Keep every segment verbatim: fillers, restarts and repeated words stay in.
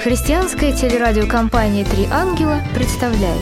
Христианская телерадиокомпания «Три ангела» представляет.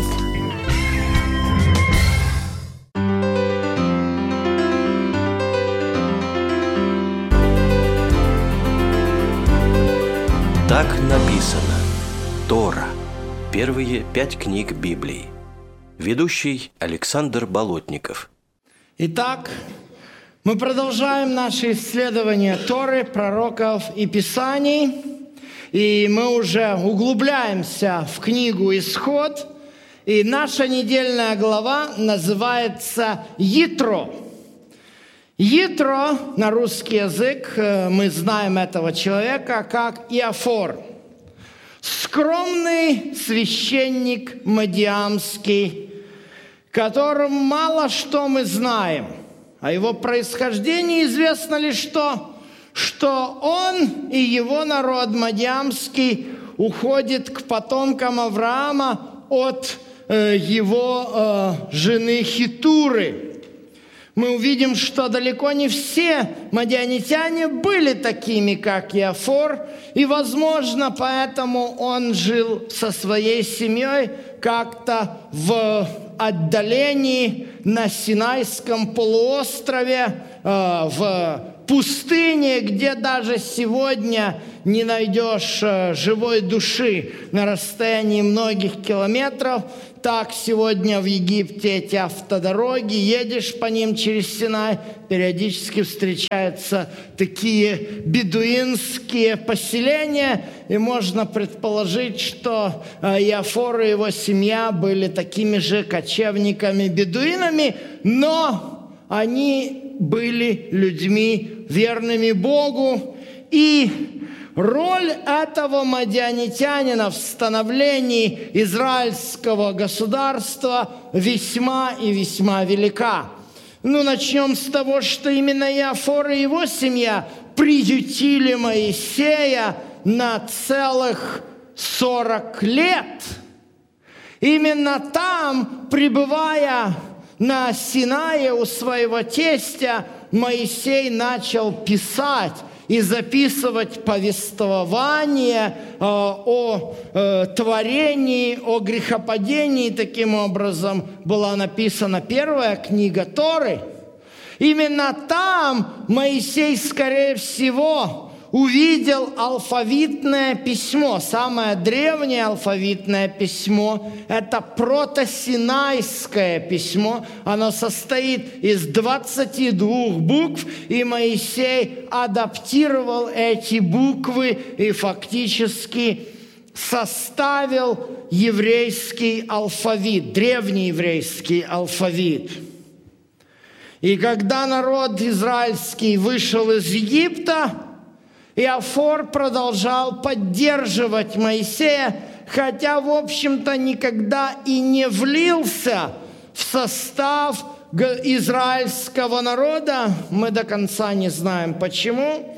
Так написано. Тора. Первые пять книг Библии. Ведущий Александр Болотников. Итак, мы продолжаем наше исследование Торы, пророков и Писаний. И мы уже углубляемся в книгу «Исход». И наша недельная глава называется «Итро». Итро на русский язык, мы знаем этого человека как Иофор. Скромный священник мадиамский, которым мало что мы знаем. О его происхождении известно лишь то, что он и его народ мадиамский уходит к потомкам Авраама от э, его э, жены Хитуры. Мы увидим, что далеко не все мадианитяне были такими, как Иофор, и, возможно, поэтому он жил со своей семьей как-то в отдалении на Синайском полуострове, э, в пустыне, где даже сегодня не найдешь живой души на расстоянии многих километров. Так сегодня в Египте эти автодороги, едешь по ним через Синай, периодически встречаются такие бедуинские поселения, и можно предположить, что Иофор и его семья были такими же кочевниками-бедуинами, но они были людьми верными Богу, и роль этого мадианитянина в становлении израильского государства весьма и весьма велика. Ну, начнем с того, что именно Иофор и его семья приютили Моисея на целых сорок лет. Именно там, пребывая на Синае у своего тестя, Моисей начал писать и записывать повествование э, о э, творении, о грехопадении. Таким образом была написана первая книга Торы. Именно там Моисей, скорее всего, увидел алфавитное письмо. Самое древнее алфавитное письмо – это протосинайское письмо. Оно состоит из двадцати двух букв, и Моисей адаптировал эти буквы и фактически составил еврейский алфавит, древнееврейский алфавит. И когда народ израильский вышел из Египта, Иофор продолжал поддерживать Моисея, хотя, в общем-то, никогда и не влился в состав израильского народа. Мы до конца не знаем, почему,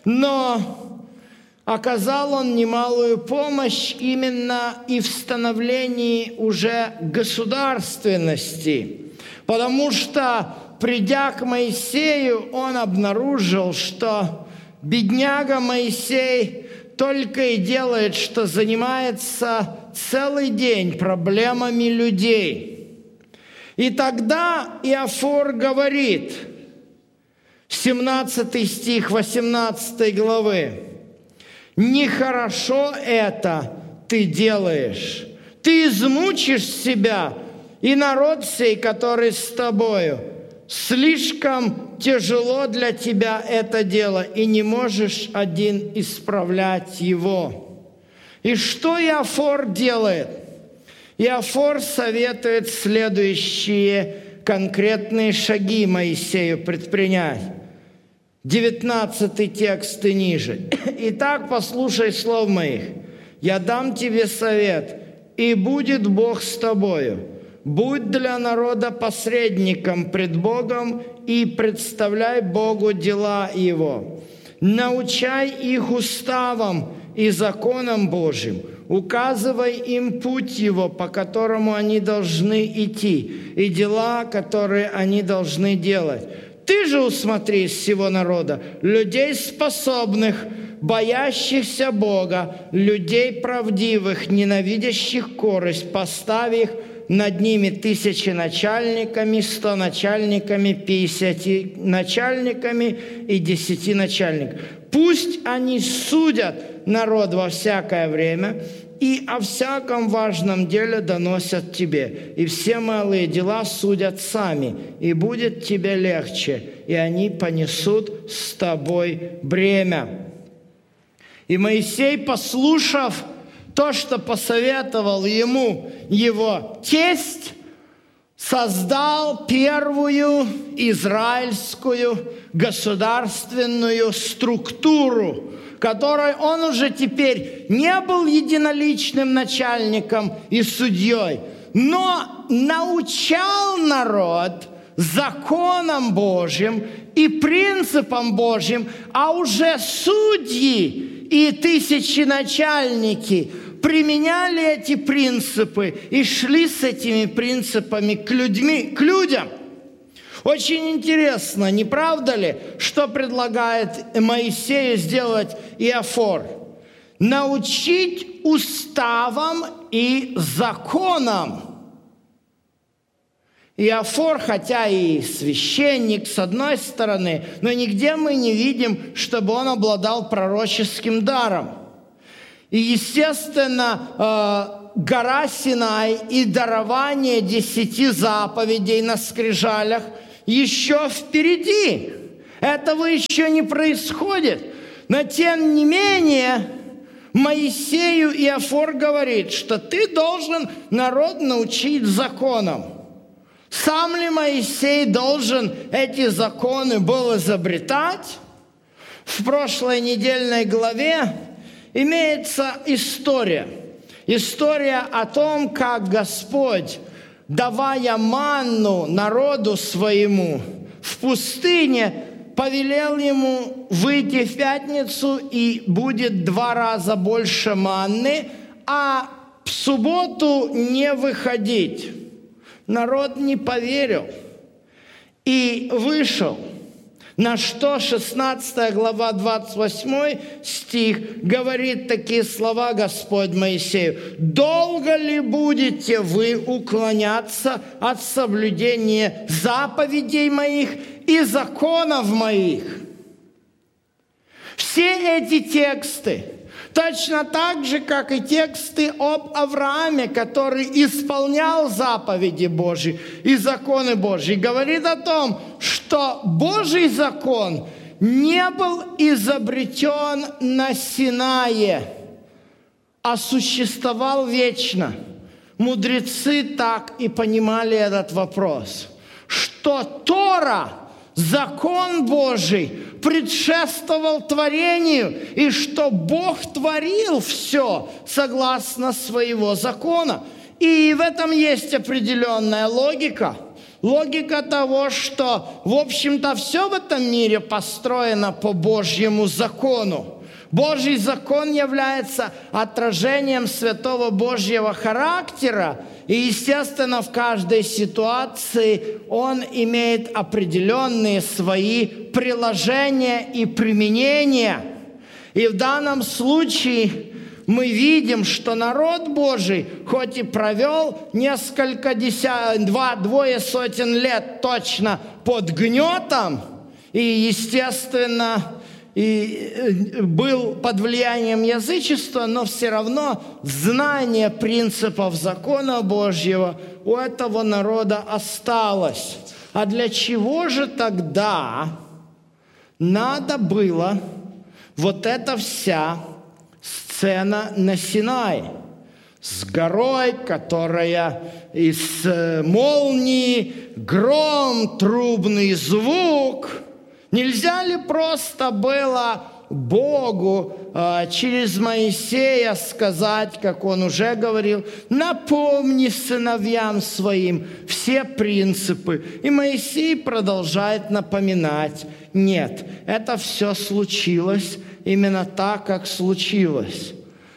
но оказал он немалую помощь именно и в становлении уже государственности, потому что, придя к Моисею, он обнаружил, что бедняга Моисей только и делает, что занимается целый день проблемами людей. И тогда Иофор говорит, семнадцатый стих восемнадцатой главы: «Нехорошо это ты делаешь, ты измучишь себя и народ сей, который с тобою. Слишком тяжело для тебя это дело, и не можешь один исправлять его». И что Иофор делает? Иофор советует следующие конкретные шаги Моисею предпринять. девятнадцатый текст и ниже. «Итак, послушай слов моих. Я дам тебе совет, и будет Бог с тобою. Будь для народа посредником пред Богом и представляй Богу дела Его. Научай их уставам и законам Божьим, указывай им путь Его, по которому они должны идти, и дела, которые они должны делать. Ты же усмотри из всего народа людей, способных боящихся Бога, людей правдивых, ненавидящих корость, поставь их над ними тысячи начальниками, сто начальниками, пятьдесят начальниками и десяти начальниками. Пусть они судят народ во всякое время и о всяком важном деле доносят тебе. И все малые дела судят сами, и будет тебе легче, и они понесут с тобой бремя». И Моисей, послушав то, что посоветовал ему его тесть, создал первую израильскую государственную структуру, которой он уже теперь не был единоличным начальником и судьей, но научал народ законам Божьим и принципам Божьим, а уже судьи и тысяченачальники применяли эти принципы и шли с этими принципами к, людьми, к людям. Очень интересно, не правда ли, что предлагает Моисею сделать Иофор? Научить уставам и законам. Иофор, хотя и священник, с одной стороны, но нигде мы не видим, чтобы он обладал пророческим даром. И, естественно, гора Синай и дарование десяти заповедей на скрижалях еще впереди. Этого еще не происходит. Но, тем не менее, Моисею Иофор говорит, что ты должен народ научить законам. Сам ли Моисей должен эти законы был изобретать? В прошлой недельной главе имеется история. История о том, как Господь, давая манну народу своему в пустыне, повелел ему выйти в пятницу, и будет два раза больше манны, а в субботу не выходить. Народ не поверил и вышел. На что шестнадцатая глава, двадцать восьмой стих говорит такие слова Господь Моисею: «Долго ли будете вы уклоняться от соблюдения заповедей моих и законов моих?» Все эти тексты, точно так же, как и тексты об Аврааме, который исполнял заповеди Божьи и законы Божьи, говорит о том, что Божий закон не был изобретен на Синае, а существовал вечно. Мудрецы так и понимали этот вопрос, что Тора, закон Божий, предшествовал творению, и что Бог творил все согласно своего закона. И в этом есть определенная логика. Логика того, что, в общем-то, все в этом мире построено по Божьему закону. Божий закон является отражением святого Божьего характера, и, естественно, в каждой ситуации он имеет определенные свои приложения и применения. И в данном случае мы видим, что народ Божий, хоть и провел несколько десят, два, двое сотен лет точно под гнетом, и, естественно, и был под влиянием язычества, но все равно знание принципов закона Божьего у этого народа осталось. А для чего же тогда надо было вот эта вся сцена на Синае с горой, которая из молнии, гром, трубный звук? Нельзя ли просто было Богу э, через Моисея сказать, как он уже говорил: напомни сыновьям своим все принципы? И Моисей продолжает напоминать. Нет, это все случилось именно так, как случилось.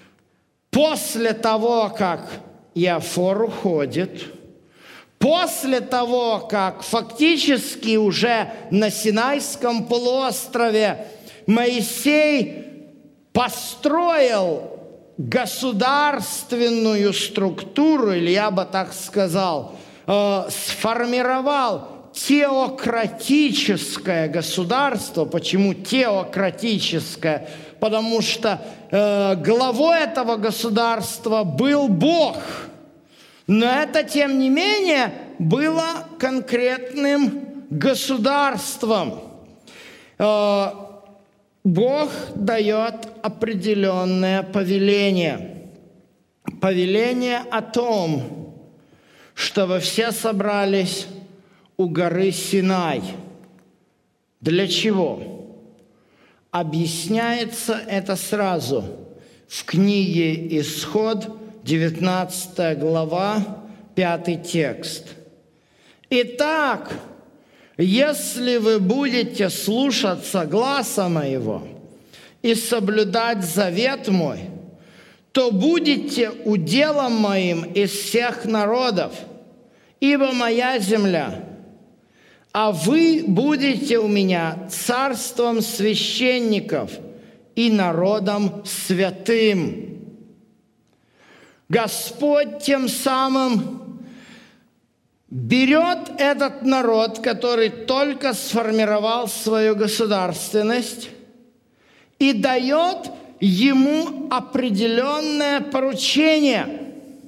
После того, как Иофор уходит, после того, как фактически уже на Синайском полуострове Моисей построил государственную структуру, или я бы так сказал, э, сформировал теократическое государство. Почему теократическое? Потому что э, главой этого государства был Бог. Но это, тем не менее, было конкретным государством. Э, Бог дает определенное повеление. Повеление о том, чтобы все собрались у горы Синай. Для чего? Объясняется это сразу в книге «Исход», девятнадцатая глава, пятый текст. «Итак, если вы будете слушаться гласа моего и соблюдать завет мой, то будете уделом моим из всех народов, ибо моя земля, а вы будете у меня царством священников и народом святым». Господь тем самым берет этот народ, который только сформировал свою государственность, и дает ему определенное поручение.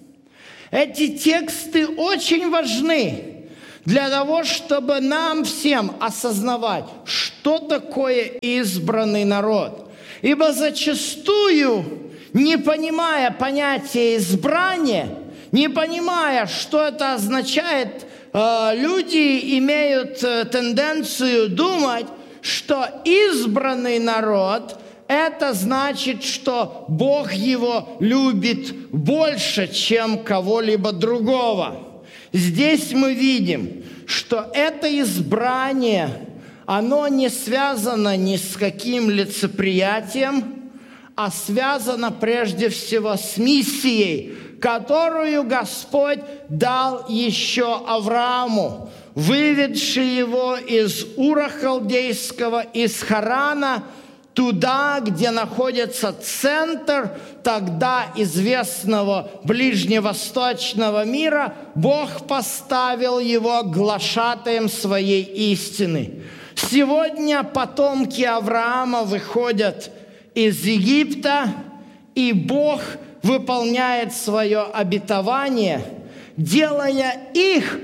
Эти тексты очень важны для того, чтобы нам всем осознавать, что такое избранный народ. Ибо зачастую, не понимая понятия избрания, не понимая, что это означает, люди имеют тенденцию думать, что избранный народ – это значит, что Бог его любит больше, чем кого-либо другого. Здесь мы видим, что это избрание, оно не связано ни с каким лицеприятием, а связано прежде всего с миссией, которую Господь дал еще Аврааму, выведший его из Ура Халдейского, из Харана, туда, где находится центр тогда известного ближневосточного мира. Бог поставил его глашатаем своей истины. Сегодня потомки Авраама выходят из Египта, и Бог выполняет свое обетование, делая их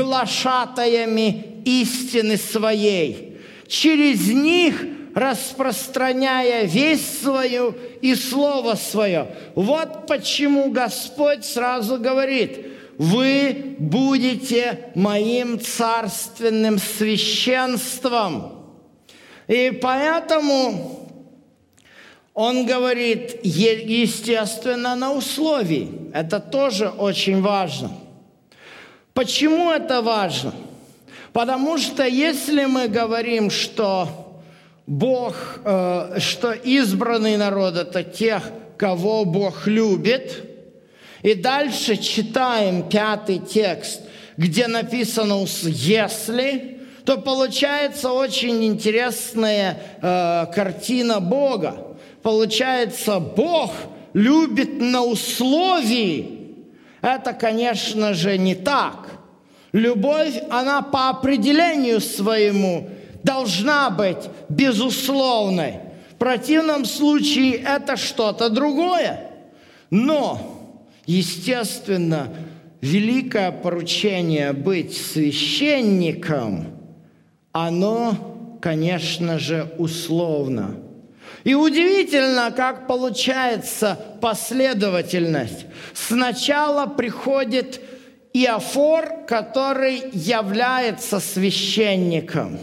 глашатаями истины своей. Через них распространяя весть свою и слово свое. Вот почему Господь сразу говорит: вы будете моим царственным священством. И поэтому Он говорит, естественно, на условии. Это тоже очень важно. Почему это важно? Потому что если мы говорим, что Бог, э, что избранный народ – это тех, кого Бог любит. И дальше читаем пятый текст, где написано «если», то получается очень интересная э, картина Бога. Получается, Бог любит на условии. Это, конечно же, не так. Любовь, она по определению своему должна быть безусловной. В противном случае это что-то другое. Но, естественно, великое поручение быть священником, оно, конечно же, условно. И удивительно, как получается последовательность. Сначала приходит Иофор, который является священником.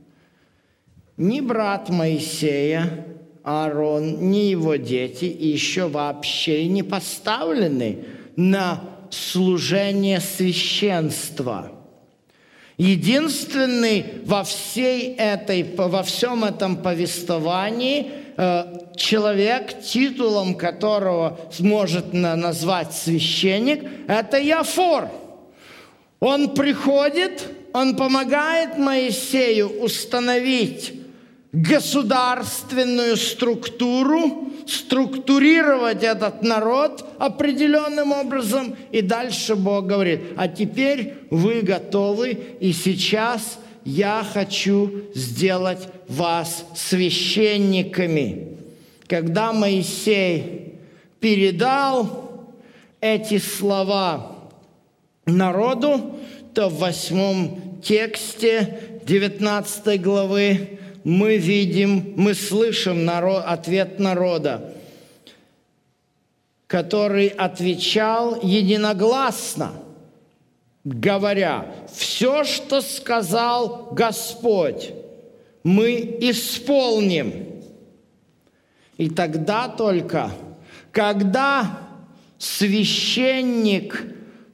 Ни брат Моисея, Аарон, ни его дети еще вообще не поставлены на служение священства. Единственный во всей этой, во всем этом повествовании человек, титулом которого сможет назвать священник, это Иофор. Он приходит, он помогает Моисею установить государственную структуру, структурировать этот народ определенным образом. И дальше Бог говорит: а теперь вы готовы, и сейчас я хочу сделать вас священниками. Когда Моисей передал эти слова народу, то в восьмом тексте девятнадцатой главы мы видим, мы слышим народ, ответ народа, который отвечал единогласно, говоря: «Все, что сказал Господь, мы исполним». И тогда только, когда священник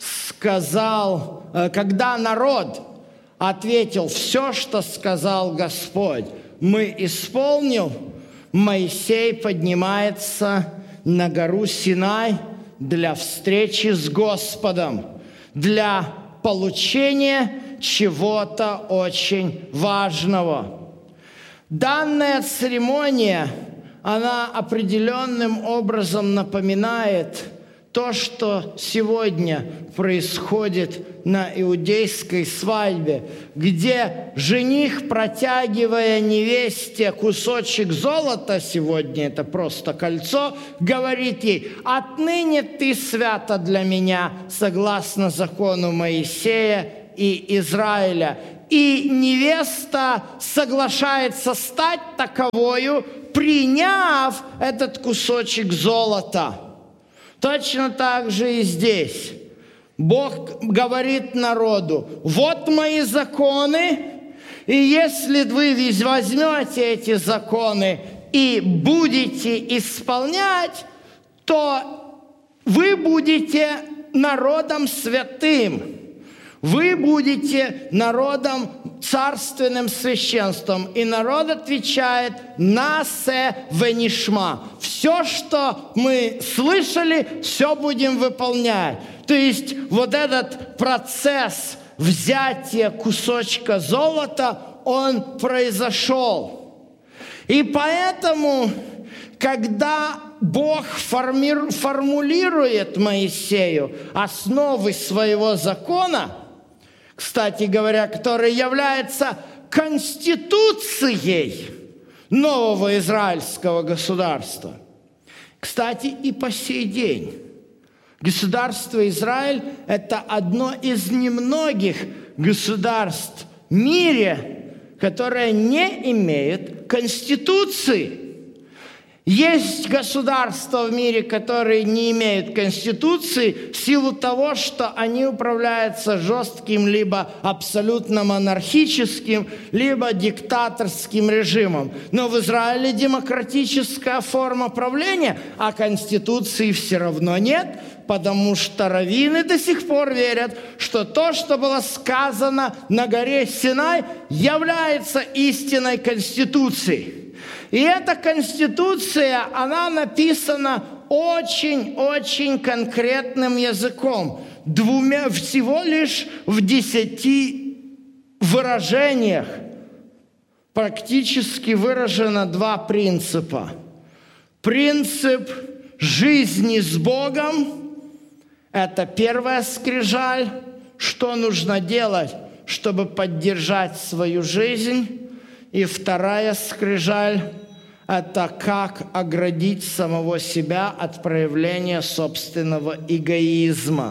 сказал, когда народ ответил: «Все, что сказал Господь, мы исполним», Моисей поднимается на гору Синай для встречи с Господом, для получения чего-то очень важного. Данная церемония, она определенным образом напоминает то, что сегодня происходит на иудейской свадьбе, где жених, протягивая невесте кусочек золота, сегодня это просто кольцо, говорит ей: «Отныне ты свята для меня, согласно закону Моисея и Израиля». И невеста соглашается стать таковою, приняв этот кусочек золота. Точно так же и здесь. Бог говорит народу: вот мои законы, и если вы возьмете эти законы и будете исполнять, то вы будете народом святым. Вы будете народом царственным священством. И народ отвечает: «Насе венишма». Все, что мы слышали, все будем выполнять. То есть вот этот процесс взятия кусочка золота, он произошел. И поэтому, когда Бог форми- формулирует Моисею основы своего закона, кстати говоря, который является конституцией нового израильского государства. Кстати, и по сей день государство Израиль – это одно из немногих государств в мире, которое не имеет конституции. Есть государства в мире, которые не имеют конституции в силу того, что они управляются жестким, либо абсолютно монархическим, либо диктаторским режимом. Но в Израиле демократическая форма правления, а конституции все равно нет, потому что раввины до сих пор верят, что то, что было сказано на горе Синай, является истинной конституцией. И эта конституция, она написана очень-очень конкретным языком, двумя, всего лишь в десяти выражениях. Практически выражено два принципа. Принцип жизни с Богом – это первая скрижаль, что нужно делать, чтобы поддержать свою жизнь. И вторая скрижаль – это как оградить самого себя от проявления собственного эгоизма.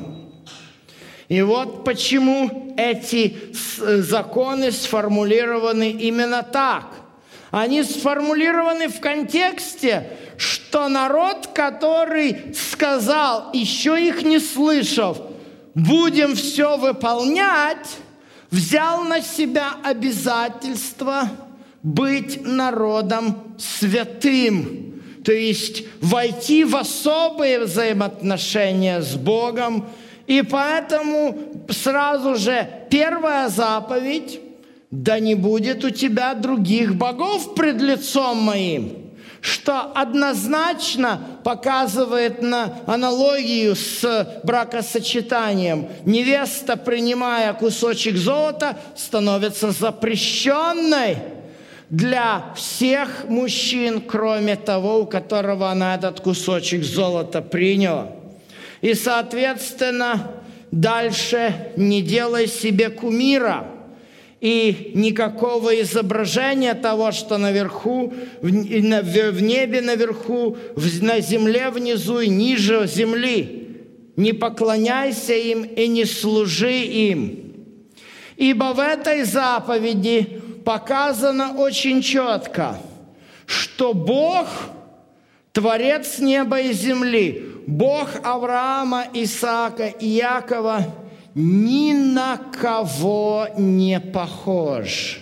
И вот почему эти законы сформулированы именно так. Они сформулированы в контексте, что народ, который сказал, еще их не слышав, будем все выполнять, взял на себя обязательство быть народом святым, то есть войти в особые взаимоотношения с Богом. И поэтому сразу же первая заповедь: «Да не будет у тебя других богов пред лицом моим», что однозначно показывает на аналогию с бракосочетанием. Невеста, принимая кусочек золота, становится запрещенной. для всех мужчин, кроме того, у которого она этот кусочек золота приняла. И, соответственно, дальше не делай себе кумира и никакого изображения того, что наверху, в небе наверху, на земле внизу и ниже земли. Не поклоняйся им и не служи им. Ибо в этой заповеди показано очень четко, что Бог – Творец неба и земли, Бог Авраама, Исаака и Якова ни на кого не похож.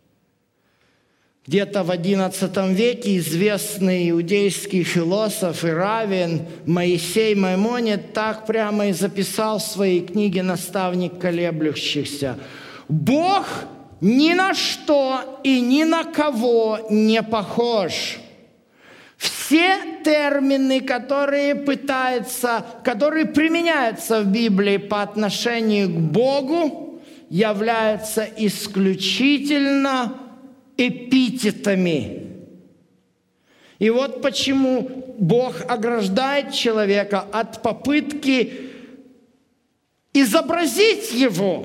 Где-то в одиннадцатом веке известный иудейский философ и раввин Моисей Маймонид так прямо и записал в своей книге «Наставник колеблющихся». Бог ни на что и ни на кого не похож. Все термины, которые пытаются, которые применяются в Библии по отношению к Богу, являются исключительно эпитетами. И вот почему Бог ограждает человека от попытки изобразить Его.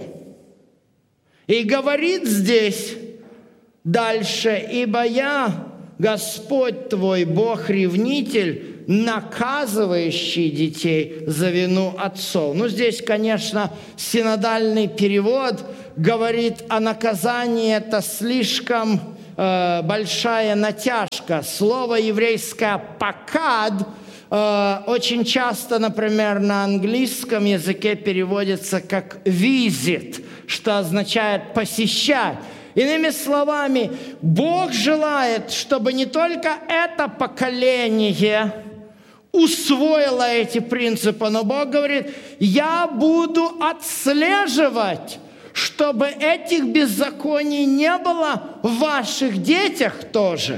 И говорит здесь дальше: «Ибо я, Господь твой Бог-ревнитель, наказывающий детей за вину отцов». Ну, здесь, конечно, синодальный перевод говорит о наказании, это слишком э, большая натяжка. Слово еврейское «пакад» э, очень часто, например, на английском языке переводится как «визит», что означает «посещать». Иными словами, Бог желает, чтобы не только это поколение усвоило эти принципы, но Бог говорит: «Я буду отслеживать, чтобы этих беззаконий не было в ваших детях тоже.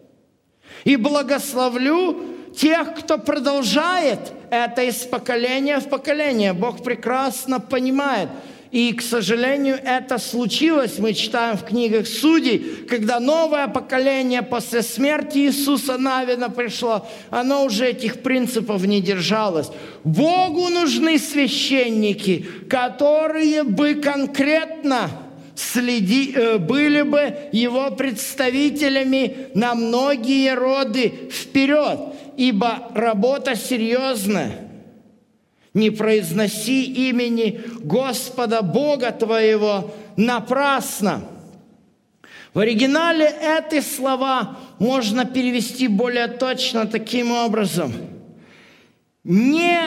И благословлю тех, кто продолжает это из поколения в поколение». Бог прекрасно понимает. И, к сожалению, это случилось, мы читаем в книгах Судей, когда новое поколение после смерти Иисуса Навина пришло, оно уже этих принципов не держалось. Богу нужны священники, которые бы конкретно следи, были бы его представителями на многие роды вперед, ибо работа серьезная. «Не произноси имени Господа Бога твоего напрасно». В оригинале эти слова можно перевести более точно таким образом: «Не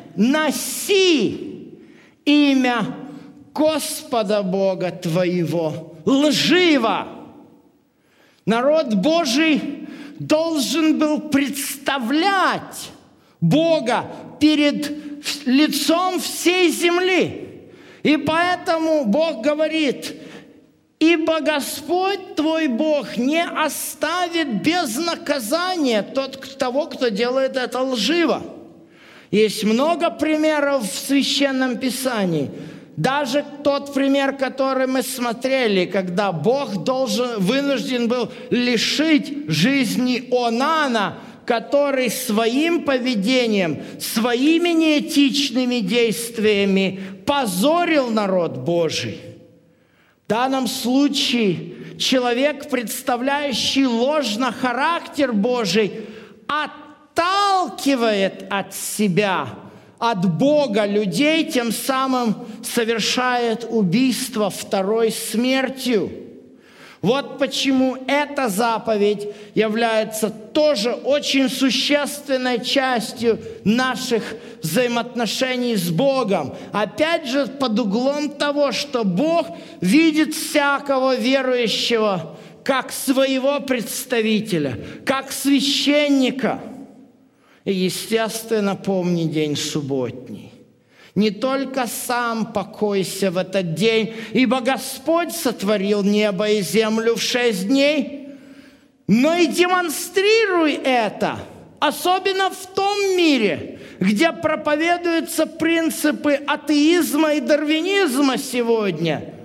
носи имя Господа Бога твоего лживо». Народ Божий должен был представлять Бога перед лицом всей земли. И поэтому Бог говорит: «Ибо Господь твой Бог не оставит без наказания тот, того, кто делает это лживо». Есть много примеров в Священном Писании. Даже тот пример, который мы смотрели, когда Бог должен, вынужден был лишить жизни Онана, который своим поведением, своими неэтичными действиями позорил народ Божий. В данном случае человек, представляющий ложно характер Божий, отталкивает от себя, от Бога людей, тем самым совершает убийство второй смертью. Вот почему эта заповедь является тоже очень существенной частью наших взаимоотношений с Богом. Опять же, под углом того, что Бог видит всякого верующего как своего представителя, как священника. И, естественно, помни день субботний. Не только сам покойся в этот день, ибо Господь сотворил небо и землю в шесть дней, но и демонстрируй это, особенно в том мире, где проповедуются принципы атеизма и дарвинизма сегодня.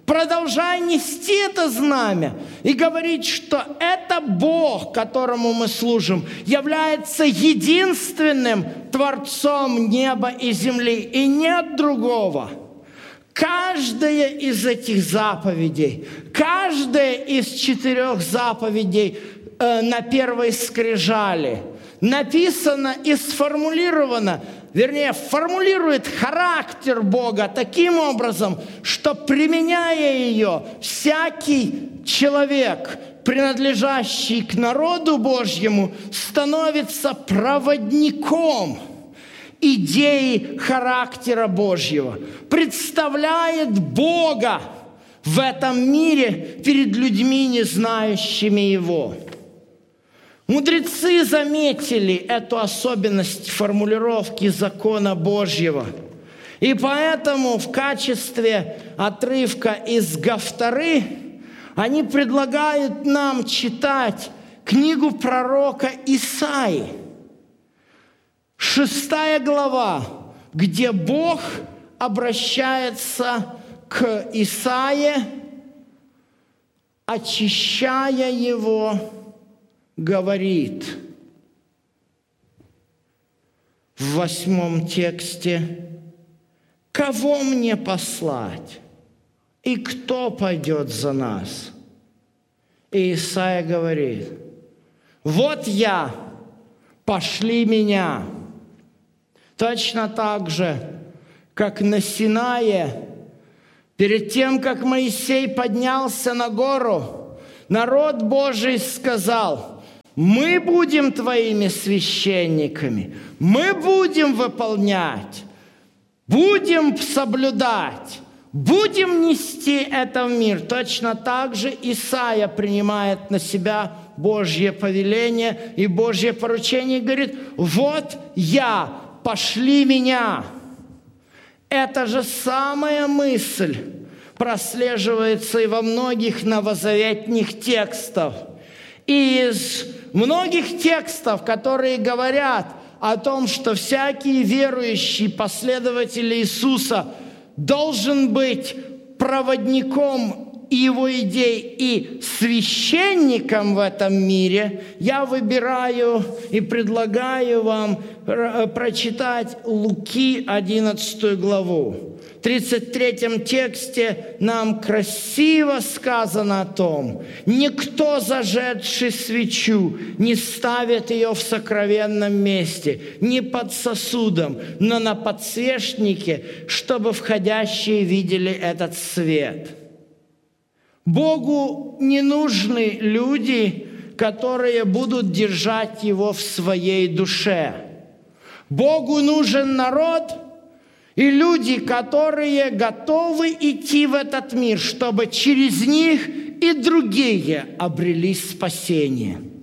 продолжай нести это знамя и говорить, что это Бог, которому мы служим, является единственным Творцом неба и земли, и нет другого. Каждая из этих заповедей, каждая из четырех заповедей э, на первой скрижали написана и сформулирована, вернее, формулирует характер Бога таким образом, что, применяя ее, всякий человек, принадлежащий к народу Божьему, становится проводником идеи характера Божьего, представляет Бога в этом мире перед людьми, не знающими Его. Мудрецы заметили эту особенность формулировки закона Божьего. И поэтому в качестве отрывка из Гафтары они предлагают нам читать книгу пророка Исаии, шестая глава, где Бог обращается к Исаии, очищая его, говорит в восьмом тексте: «Кого мне послать? И кто пойдет за нас?» И Исаия говорит: «Вот я, пошли меня». Точно так же, как на Синае, перед тем, как Моисей поднялся на гору, народ Божий сказал: «Мы будем твоими священниками, мы будем выполнять, будем соблюдать, будем нести это в мир». Точно так же Исаия принимает на себя Божье повеление и Божье поручение и говорит: «Вот я, пошли меня». Эта же самая мысль прослеживается и во многих новозаветных текстах. И из многих текстов, которые говорят о том, что всякий верующий последователь Иисуса должен быть проводником Его идей и священником в этом мире, я выбираю и предлагаю вам прочитать Луки одиннадцатую главу. В тридцать третьем тексте нам красиво сказано о том: «Никто, зажегший свечу, не ставит ее в сокровенном месте, не под сосудом, но на подсвечнике, чтобы входящие видели этот свет». Богу не нужны люди, которые будут держать Его в своей душе. Богу нужен народ и люди, которые готовы идти в этот мир, чтобы через них и другие обрели спасение.